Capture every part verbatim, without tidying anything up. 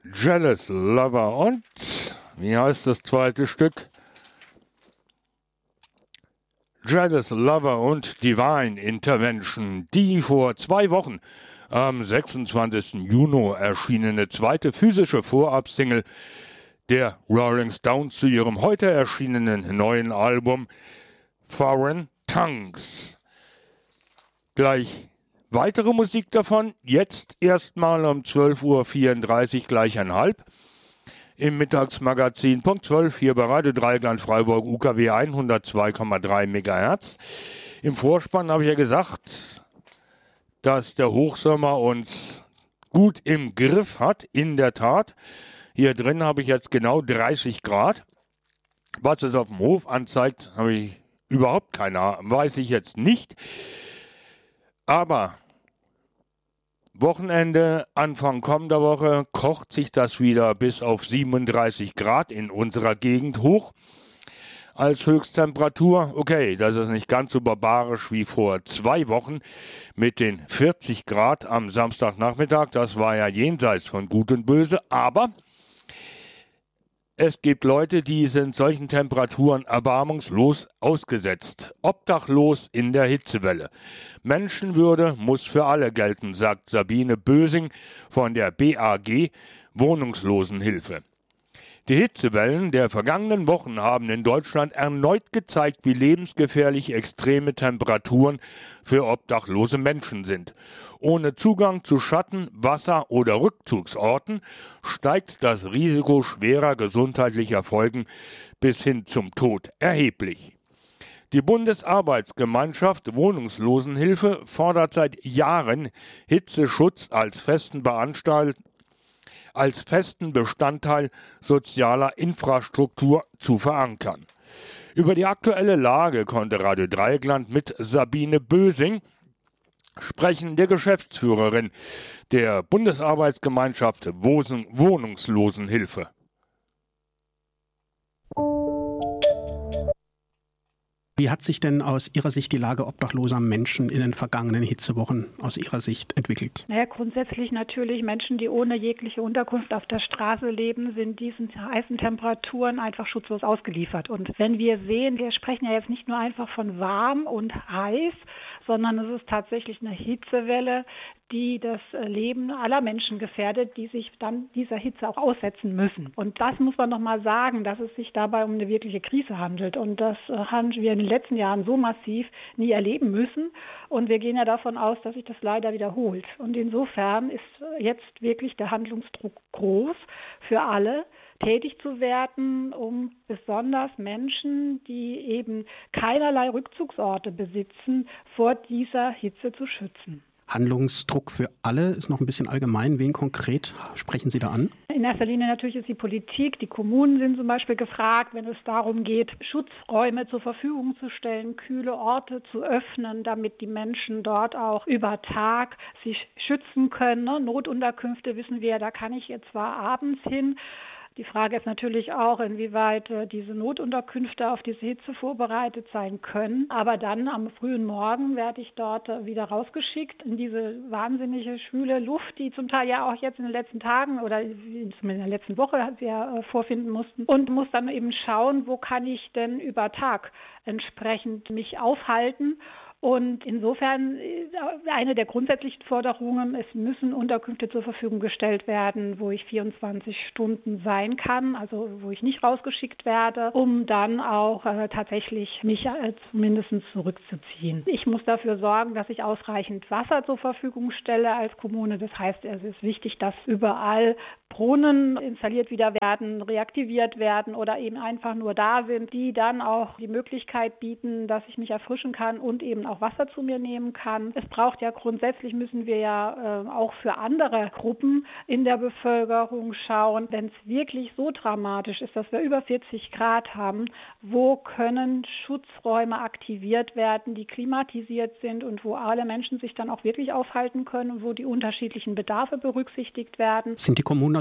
Jealous Lover und, wie heißt das zweite Stück? Jealous Lover und Divine Intervention, die vor zwei Wochen am sechsundzwanzigsten Juni erschienene zweite physische Vorabsingle der Rolling Stones zu ihrem heute erschienenen neuen Album Foreign Tongues. Gleich weitere Musik davon, jetzt erstmal um zwölf Uhr vierunddreißig gleich ein halb im Mittagsmagazin Punkt zwölf hier bei Radio Dreieckland Freiburg U K W hundertzwei Komma drei Megahertz. Im Vorspann habe ich ja gesagt, dass der Hochsommer uns gut im Griff hat, in der Tat. Hier drin habe ich jetzt genau dreißig Grad. Was es auf dem Hof anzeigt, habe ich überhaupt keine Ahnung, weiß ich jetzt nicht. Aber Wochenende, Anfang kommender Woche, kocht sich das wieder bis auf siebenunddreißig Grad in unserer Gegend hoch. Als Höchsttemperatur, okay, das ist nicht ganz so barbarisch wie vor zwei Wochen mit den vierzig Grad am Samstagnachmittag. Das war ja jenseits von Gut und Böse, aber es gibt Leute, die sind solchen Temperaturen erbarmungslos ausgesetzt. Obdachlos in der Hitzewelle. Menschenwürde muss für alle gelten, sagt Sabine Bösing von der B A G Wohnungslosenhilfe. Die Hitzewellen der vergangenen Wochen haben in Deutschland erneut gezeigt, wie lebensgefährlich extreme Temperaturen für obdachlose Menschen sind. Ohne Zugang zu Schatten-, Wasser- oder Rückzugsorten steigt das Risiko schwerer gesundheitlicher Folgen bis hin zum Tod erheblich. Die Bundesarbeitsgemeinschaft Wohnungslosenhilfe fordert seit Jahren Hitzeschutz als festen Beanstalt als festen Bestandteil sozialer Infrastruktur zu verankern. Über die aktuelle Lage konnte Radio Dreieckland mit Sabine Bösing sprechen, der Geschäftsführerin der Bundesarbeitsgemeinschaft Wohnungslosenhilfe. Wie hat sich denn aus Ihrer Sicht die Lage obdachloser Menschen in den vergangenen Hitzewochen aus Ihrer Sicht entwickelt? Naja, grundsätzlich natürlich Menschen, die ohne jegliche Unterkunft auf der Straße leben, sind diesen heißen Temperaturen einfach schutzlos ausgeliefert. Und wenn wir sehen, wir sprechen ja jetzt nicht nur einfach von warm und heiß, sondern es ist tatsächlich eine Hitzewelle, die das Leben aller Menschen gefährdet, die sich dann dieser Hitze auch aussetzen müssen. Und das muss man noch mal sagen, dass es sich dabei um eine wirkliche Krise handelt. Und das haben wir in den letzten Jahren so massiv nie erleben müssen. Und wir gehen ja davon aus, dass sich das leider wiederholt. Und insofern ist jetzt wirklich der Handlungsdruck groß für alle, tätig zu werden, um besonders Menschen, die eben keinerlei Rückzugsorte besitzen, vor dieser Hitze zu schützen. Handlungsdruck für alle ist noch ein bisschen allgemein. Wen konkret sprechen Sie da an? In erster Linie natürlich ist die Politik. Die Kommunen sind zum Beispiel gefragt, wenn es darum geht, Schutzräume zur Verfügung zu stellen, kühle Orte zu öffnen, damit die Menschen dort auch über Tag sich schützen können. Notunterkünfte wissen wir, da kann ich jetzt zwar abends hin. Die Frage ist natürlich auch, inwieweit äh, diese Notunterkünfte auf diese Hitze vorbereitet sein können. Aber dann am frühen Morgen werde ich dort äh, wieder rausgeschickt in diese wahnsinnige schwüle Luft, die zum Teil ja auch jetzt in den letzten Tagen oder zumindest in der letzten Woche wir äh, vorfinden mussten. Und muss dann eben schauen, wo kann ich denn über Tag entsprechend mich aufhalten. Und insofern eine der grundsätzlichen Forderungen, es müssen Unterkünfte zur Verfügung gestellt werden, wo ich vierundzwanzig Stunden sein kann, also wo ich nicht rausgeschickt werde, um dann auch äh, tatsächlich mich äh, zumindest zurückzuziehen. Ich muss dafür sorgen, dass ich ausreichend Wasser zur Verfügung stelle als Kommune. Das heißt, es ist wichtig, dass überall Brunnen installiert wieder werden, reaktiviert werden oder eben einfach nur da sind, die dann auch die Möglichkeit bieten, dass ich mich erfrischen kann und eben auch Wasser zu mir nehmen kann. Es braucht ja grundsätzlich, müssen wir ja äh, auch für andere Gruppen in der Bevölkerung schauen, wenn es wirklich so dramatisch ist, dass wir über vierzig Grad haben, wo können Schutzräume aktiviert werden, die klimatisiert sind und wo alle Menschen sich dann auch wirklich aufhalten können und wo die unterschiedlichen Bedarfe berücksichtigt werden. Sind die Kommunen aus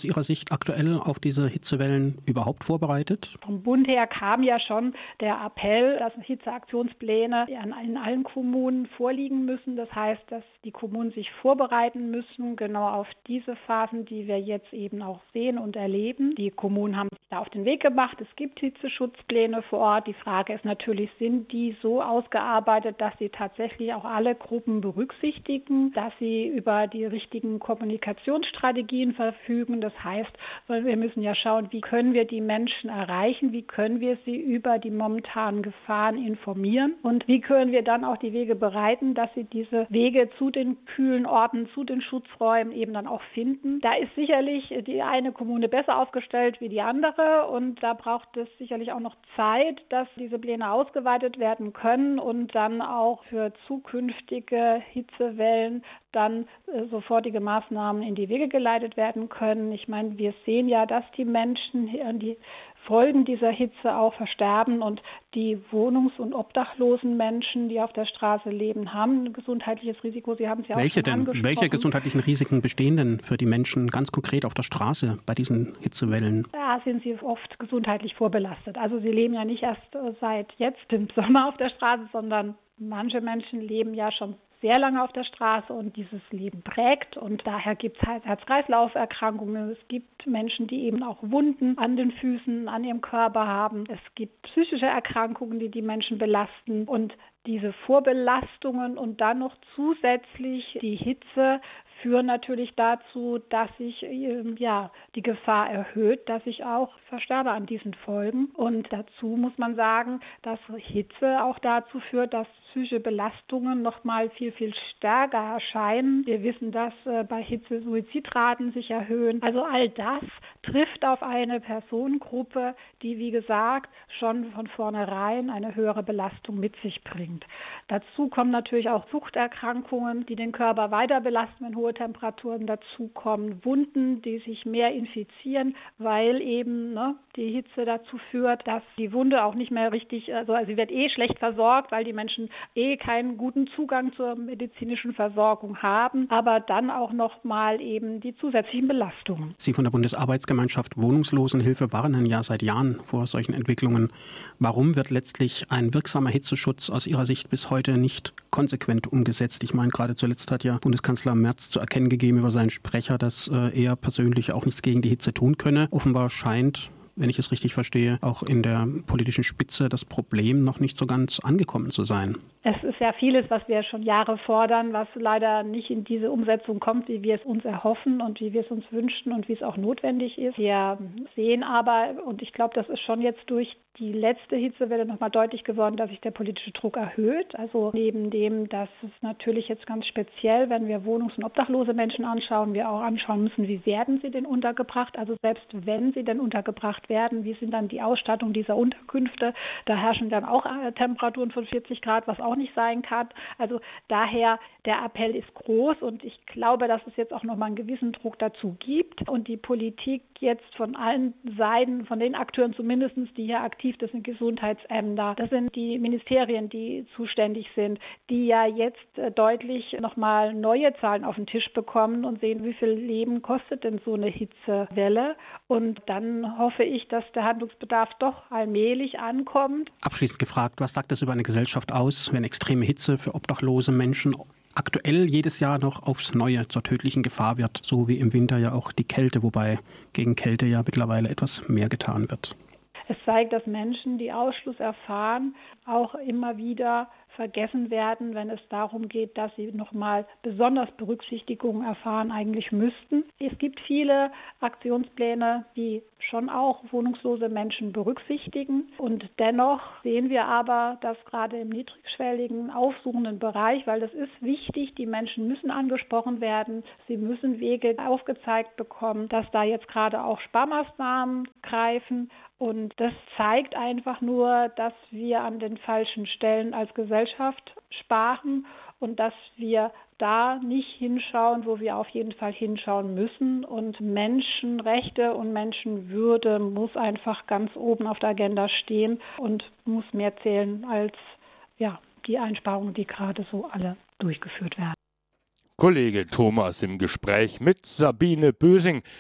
aus Ihrer Sicht aktuell auf diese Hitzewellen überhaupt vorbereitet? Vom Bund her kam ja schon der Appell, dass Hitzeaktionspläne in allen Kommunen vorliegen müssen. Das heißt, dass die Kommunen sich vorbereiten müssen, genau auf diese Phasen, die wir jetzt eben auch sehen und erleben. Die Kommunen haben sich da auf den Weg gemacht. Es gibt Hitzeschutzpläne vor Ort. Die Frage ist natürlich, sind die so ausgearbeitet, dass sie tatsächlich auch alle Gruppen berücksichtigen, dass sie über die richtigen Kommunikationsstrategien verfügen. Das heißt, wir müssen ja schauen, wie können wir die Menschen erreichen, wie können wir sie über die momentanen Gefahren informieren und wie können wir dann auch die Wege bereiten, dass sie diese Wege zu den kühlen Orten, zu den Schutzräumen eben dann auch finden. Da ist sicherlich die eine Kommune besser aufgestellt wie die andere und da braucht es sicherlich auch noch Zeit, dass diese Pläne ausgeweitet werden können und dann auch für zukünftige Hitzewellen dann äh, sofortige Maßnahmen in die Wege geleitet werden können. Ich meine, wir sehen ja, dass die Menschen an die Folgen dieser Hitze auch versterben und die wohnungs- und obdachlosen Menschen, die auf der Straße leben, haben ein gesundheitliches Risiko. Sie haben es ja Welche auch schon denn? angesprochen. Welche gesundheitlichen Risiken bestehen denn für die Menschen ganz konkret auf der Straße bei diesen Hitzewellen? Da sind sie oft gesundheitlich vorbelastet. Also sie leben ja nicht erst seit jetzt im Sommer auf der Straße, sondern manche Menschen leben ja schon sehr lange auf der Straße und dieses Leben prägt und daher gibt es halt Herz-Kreislauf-Erkrankungen. Es gibt Menschen, die eben auch Wunden an den Füßen, an ihrem Körper haben. Es gibt psychische Erkrankungen, die die Menschen belasten und diese Vorbelastungen und dann noch zusätzlich die Hitze führen natürlich dazu, dass sich ja, die Gefahr erhöht, dass ich auch versterbe an diesen Folgen. Und dazu muss man sagen, dass Hitze auch dazu führt, dass psychische Belastungen noch mal viel, viel stärker erscheinen. Wir wissen, dass äh, bei Hitze Suizidraten sich erhöhen. Also all das trifft auf eine Personengruppe, die, wie gesagt, schon von vornherein eine höhere Belastung mit sich bringt. Dazu kommen natürlich auch Suchterkrankungen, die den Körper weiter belasten, wenn hohe Temperaturen dazukommen. Wunden, die sich mehr infizieren, weil eben ne, die Hitze dazu führt, dass die Wunde auch nicht mehr richtig, also, also sie wird eh schlecht versorgt, weil die Menschen eh keinen guten Zugang zur medizinischen Versorgung haben, aber dann auch noch mal eben die zusätzlichen Belastungen. Sie von der Bundesarbeitsgemeinschaft Wohnungslosenhilfe warnen ja seit Jahren vor solchen Entwicklungen. Warum wird letztlich ein wirksamer Hitzeschutz aus Ihrer Sicht bis heute nicht konsequent umgesetzt? Ich meine, gerade zuletzt hat ja Bundeskanzler Merz zu erkennen gegeben über seinen Sprecher, dass äh, er persönlich auch nichts gegen die Hitze tun könne. Offenbar scheint, wenn ich es richtig verstehe, auch in der politischen Spitze das Problem noch nicht so ganz angekommen zu sein. Es ist ja vieles, was wir schon Jahre fordern, was leider nicht in diese Umsetzung kommt, wie wir es uns erhoffen und wie wir es uns wünschen und wie es auch notwendig ist. Wir sehen aber, und ich glaube, das ist schon jetzt durch die letzte Hitzewelle nochmal deutlich geworden, dass sich der politische Druck erhöht. Also neben dem, dass es natürlich jetzt ganz speziell, wenn wir wohnungs- und obdachlose Menschen anschauen, wir auch anschauen müssen, wie werden sie denn untergebracht? Also selbst wenn sie denn untergebracht werden, wie sind dann die Ausstattung dieser Unterkünfte? Da herrschen dann auch Temperaturen von vierzig Grad, was auch nicht sein kann. Also daher, der Appell ist groß und ich glaube, dass es jetzt auch nochmal einen gewissen Druck dazu gibt und die Politik jetzt von allen Seiten, von den Akteuren zumindest, die hier aktiv, das sind Gesundheitsämter, das sind die Ministerien, die zuständig sind, die ja jetzt deutlich nochmal neue Zahlen auf den Tisch bekommen und sehen, wie viel Leben kostet denn so eine Hitzewelle. Und dann hoffe ich, dass der Handlungsbedarf doch allmählich ankommt. Abschließend gefragt, was sagt das über eine Gesellschaft aus, wenn extreme Hitze für obdachlose Menschen aktuell jedes Jahr noch aufs Neue zur tödlichen Gefahr wird, so wie im Winter ja auch die Kälte, wobei gegen Kälte ja mittlerweile etwas mehr getan wird? Es zeigt, dass Menschen, die Ausschluss erfahren, auch immer wieder vergessen werden, wenn es darum geht, dass sie nochmal besonders Berücksichtigung erfahren eigentlich müssten. Es gibt viele Aktionspläne, die schon auch wohnungslose Menschen berücksichtigen. Und dennoch sehen wir aber, dass gerade im niedrigschwelligen, aufsuchenden Bereich, weil das ist wichtig, die Menschen müssen angesprochen werden, sie müssen Wege aufgezeigt bekommen, dass da jetzt gerade auch Sparmaßnahmen greifen. Und das zeigt einfach nur, dass wir an den falschen Stellen als Gesellschaft sparen und dass wir da nicht hinschauen, wo wir auf jeden Fall hinschauen müssen. Und Menschenrechte und Menschenwürde muss einfach ganz oben auf der Agenda stehen und muss mehr zählen als ja, die Einsparungen, die gerade so alle durchgeführt werden. Kollege Thomas im Gespräch mit Sabine Bösing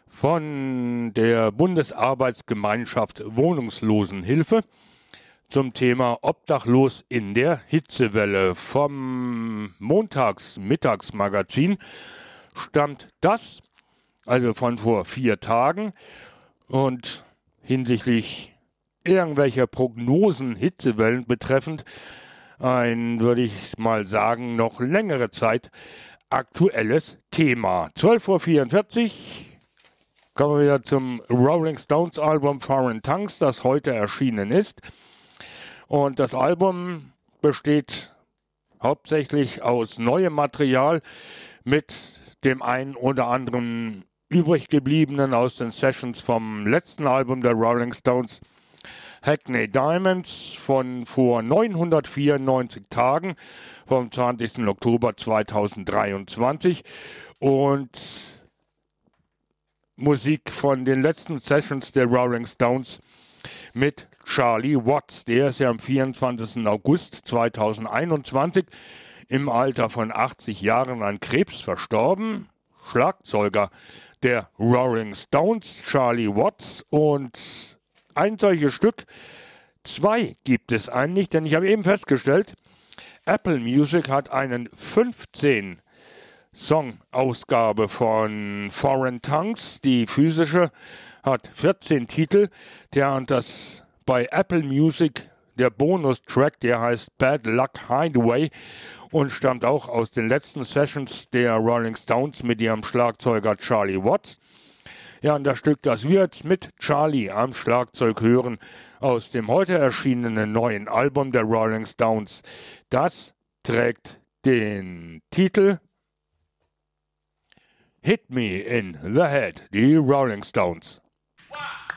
von der Bundesarbeitsgemeinschaft Wohnungslosenhilfe zum Thema Obdachlos in der Hitzewelle. Vom Montags-Mittagsmagazin stammt das, also von vor vier Tagen, und hinsichtlich irgendwelcher Prognosen Hitzewellen betreffend ein, würde ich mal sagen, noch längere Zeit aktuelles Thema. zwölf Uhr vierundvierzig kommen wir wieder zum Rolling Stones Album Foreign Tongues, das heute erschienen ist. Und das Album besteht hauptsächlich aus neuem Material mit dem einen oder anderen übrig gebliebenen aus den Sessions vom letzten Album der Rolling Stones, Hackney Diamonds, von vor neunhundertvierundneunzig Tagen, vom zwanzigsten Oktober zweitausenddreiundzwanzig, und Musik von den letzten Sessions der Rolling Stones mit Charlie Watts. Der ist ja am vierundzwanzigsten August zweitausendeinundzwanzig im Alter von achtzig Jahren an Krebs verstorben. Schlagzeuger der Rolling Stones, Charlie Watts. Und ein solches Stück, zwei gibt es eigentlich, denn ich habe eben festgestellt, Apple Music hat einen fünfzehn Song Ausgabe von Foreign Tongues. Die physische hat vierzehn Titel. Der und das bei Apple Music, der Bonustrack, der heißt Bad Luck Hideaway und stammt auch aus den letzten Sessions der Rolling Stones mit ihrem Schlagzeuger Charlie Watts. Ja, und das Stück, das wir jetzt mit Charlie am Schlagzeug hören, aus dem heute erschienenen neuen Album der Rolling Stones, das trägt den Titel Hit Me in the Head, die Rolling Stones. Wow.